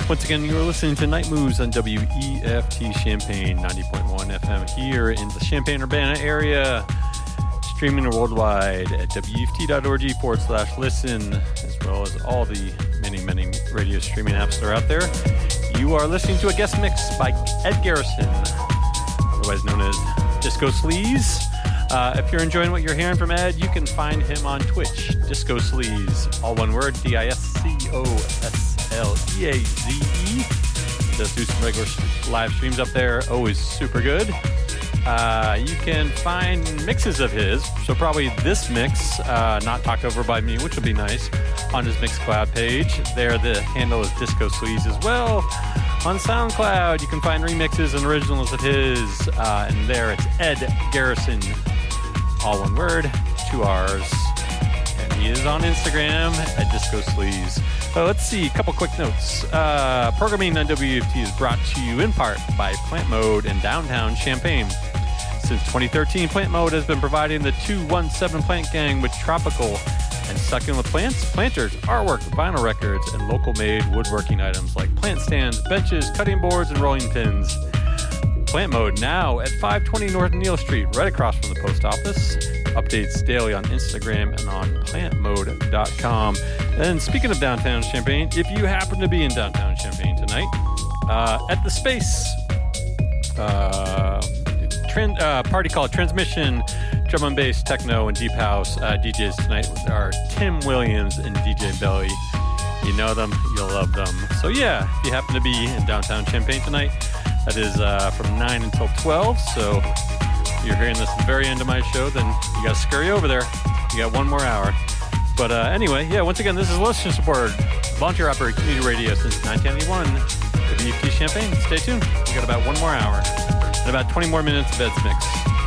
Once again, you are listening to Night Moves on WEFT Champaign 90.1 FM here in the Champaign-Urbana area, streaming worldwide at weft.org/listen, as well as all the many, many radio streaming apps that are out there. You are listening to a guest mix by Ed Garrison, otherwise known as Disco Sleaze. If you're enjoying what you're hearing from Ed, you can find him on Twitch, Disco Sleaze, all one word, DISCOSLEAZE. Does do some regular live streams up there, always super good. You can find mixes of his, so probably this mix, not talked over by me, which would be nice, on his Mixcloud page. There, the handle is Disco Sleaze as well. On SoundCloud, you can find remixes and originals of his, and there it's Ed Garrison, all one word, 2 R's. And he is on Instagram at Disco Sleaze. Let's see, a couple quick notes. Programming on WFT is brought to you in part by Plant Mode in downtown Champaign. Since 2013, Plant Mode has been providing the 217 Plant Gang with tropical and succulent plants, planters, artwork, vinyl records, and local-made woodworking items like plant stands, benches, cutting boards, and rolling pins. Plant Mode now at 520 North Neal Street, right across from the post office. Updates daily on Instagram and on plantmode.com. And speaking of downtown Champaign, if you happen to be in downtown Champaign tonight, at the Space, party called Transmission, drum and bass, techno, and deep house. DJs tonight are Tim Williams and DJ Belly. You know them, you'll love them. So yeah, if you happen to be in downtown Champaign tonight, that is from 9 until 12. So if you're hearing this at the very end of my show, then you got to scurry over there. You got one more hour. But anyway, yeah, once again, this is listener supported, volunteer operated community radio since 1991. WFT Champaign. Stay tuned. We got about one more hour and about 20 more minutes of Ed's mix.